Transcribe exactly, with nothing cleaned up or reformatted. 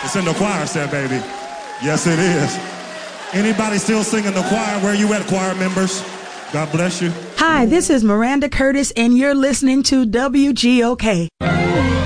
It's in the choir set, baby. Yes, it is. Anybody still singing the choir? Where you at, choir members? God bless you. Hi, this is Miranda Curtis, and you're listening to W G O K.